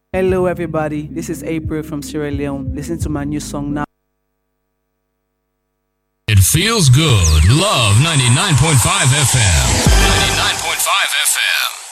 Hello, everybody. This is April from Sierra Leone. Listen to my new song now. It feels good. Love 99.5 FM. 99.5 FM.